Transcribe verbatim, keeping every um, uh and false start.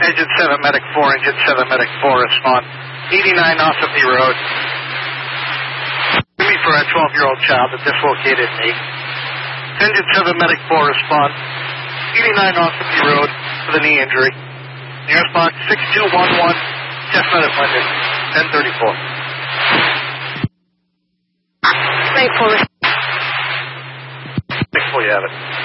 Engine seven, Medic four, Engine seven, Medic four, respond. eighty-nine Ossipee Road. Me for a twelve-year-old child that dislocated knee. Engine seven, Medic four, respond. eighty-nine Ossipee Road for the knee injury. Nearest box six two one one, Chestnut at Linden, ten thirty-four. Medic four. Medic four, you have it.